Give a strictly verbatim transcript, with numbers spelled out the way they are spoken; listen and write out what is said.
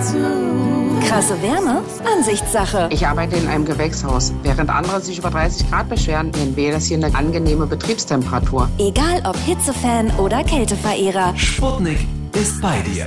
Krasse Wärme? Ansichtssache. Ich arbeite in einem Gewächshaus. Während andere sich über dreißig Grad beschweren, nennen wir das hier eine angenehme Betriebstemperatur. Egal ob Hitzefan oder Kälteverehrer. Sputnik ist bei dir.